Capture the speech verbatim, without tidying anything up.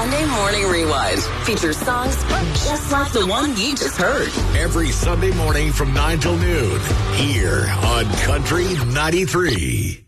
Sunday Morning Rewind features songs just like the one you just heard. Every Sunday morning from nine till noon here on Country ninety-three.